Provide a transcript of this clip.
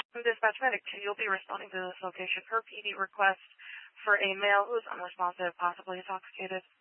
Dispatch Medic 2, you'll be responding to this location per PD request for a male who is unresponsive, possibly intoxicated.